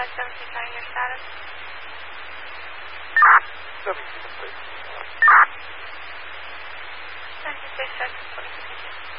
17 sign your status. 17, please. 96, 26.